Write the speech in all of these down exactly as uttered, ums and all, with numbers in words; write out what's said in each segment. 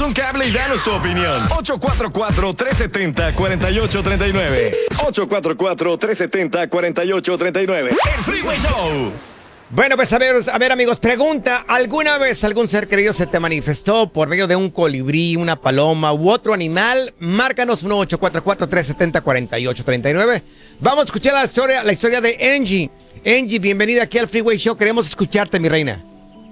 Échanos un cable y danos tu opinión. ocho cuatro cuatro, tres siete cero, cuatro ocho tres nueve. ocho cuatro cuatro, tres siete cero, cuatro ocho tres nueve. El Freeway Show. Bueno, pues a ver, a ver, amigos, pregunta, ¿alguna vez algún ser querido se te manifestó por medio de un colibrí, una paloma u otro animal? Márcanos uno ocho cuatro cuatro, tres siete cero, cuatro ocho tres nueve. Vamos a escuchar la historia, la historia de Angie. Angie, bienvenida aquí al Freeway Show. Queremos escucharte, mi reina.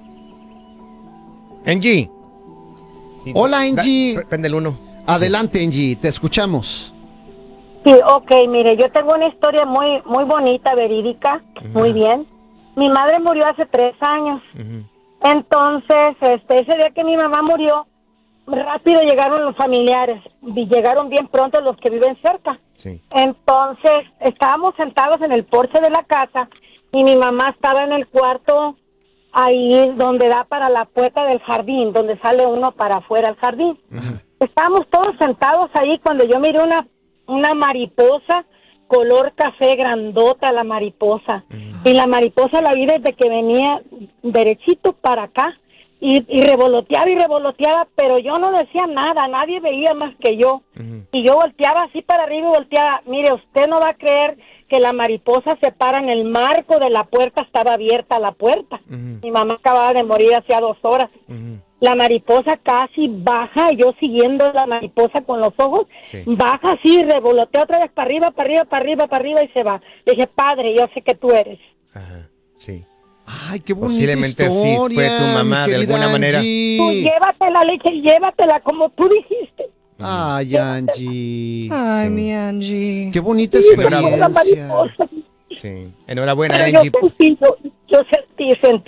Angie. Sí, Hola, Angie. Da, prende el uno. Adelante, Angie, te escuchamos. Sí, ok, mire, yo tengo una historia muy muy bonita, verídica, uh-huh. Muy bien. Mi madre murió hace tres años. Uh-huh. Entonces, este, ese día que mi mamá murió, rápido llegaron los familiares. Y llegaron bien pronto los que viven cerca. Sí. Entonces, estábamos sentados en el porche de la casa y mi mamá estaba en el cuarto ahí donde da para la puerta del jardín, donde sale uno para afuera al jardín. Uh-huh. Estábamos todos sentados ahí cuando yo miré una, una mariposa color café, grandota la mariposa. Uh-huh. Y la mariposa la vi desde que venía derechito para acá. Y, y revoloteaba y revoloteaba, pero yo no decía nada, nadie veía más que yo. Uh-huh. Y yo volteaba así para arriba y volteaba. Mire, usted no va a creer que la mariposa se para en el marco de la puerta, estaba abierta la puerta. Uh-huh. Mi mamá acababa de morir hacía dos horas. Uh-huh. La mariposa casi baja, yo siguiendo la mariposa con los ojos, sí. Baja así, revolotea otra vez para arriba, para arriba, para arriba, para arriba y se va. Le dije, padre, yo sé que tú eres. Ajá, sí. Ay, qué bonita Posiblemente historia, sí fue tu mamá de alguna Angie. manera. Tú llévatela, leche, llévatela como tú dijiste. Ay, Angie. Ay, sí. mi Angie. Qué bonita Sí, experiencia. Sí. Enhorabuena, Pero Angie. yo sentí, yo, yo sentí, sentí